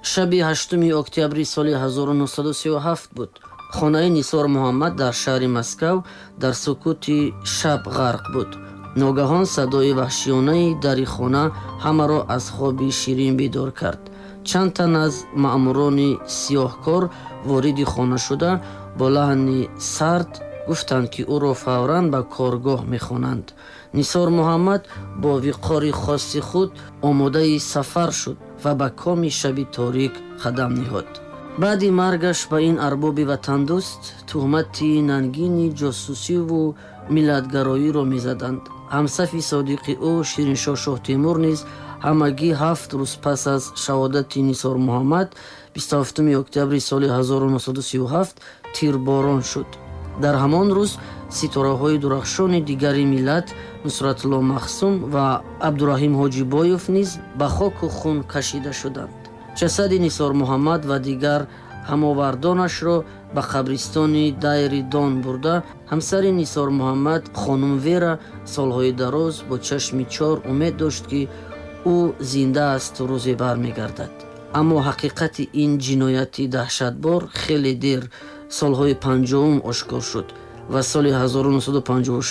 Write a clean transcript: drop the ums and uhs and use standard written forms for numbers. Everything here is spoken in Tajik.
шаби 8 октябри соли 1937 буд. хонаи Нисор Муҳаммад дар шаҳри Москав дар сукути шаб ғарқ буд. ногаҳон садои ваҳшиёнаи дари хона ҳамаро аз хоби ширин бедор кард. чанд тан аз маъмурони сиёҳкор вориди хона шуда бо лаҳни сард гуфтанд ки ӯро фавран ба коргоҳ мехонанд. Нисор Муҳаммад бо виқори хоси худ омодаи сафар шуд ва ба коми шаби торик қадам диҳод. баъди маргаш ба ин арбоби ватандӯст тӯҳмати нангини ҷосусиву миллатгароиро мезаданд. ҳамсафи содиқи ӯ Шириншоҳ Шоҳтемур низ ҳамагӣ 7 рӯз пас аз шаҳодати Нисор Муҳаммад 27 октябри соли 1937 тирборон шуд. дар ҳамон рӯз ситораҳои дурахшони дигари миллат Нусратулло Махсум ва Абдураҳим Ҳоҷибоев низ ба хоку хун кашида шуданд. ҷасади Нисор Муҳаммад ва дигар ҳамовардонашро ба қабристони Дайри Дон бурда, ҳамсари Нисор Муҳаммад хонум Вера солҳои дароз бо чашми чор умед дошт ки ӯ зинда аст рӯзе бармегардад. аммо ҳақиқати ин ҷинояти даҳшатбор хеле дер солҳои 50 ошкор шуд ва соли 1956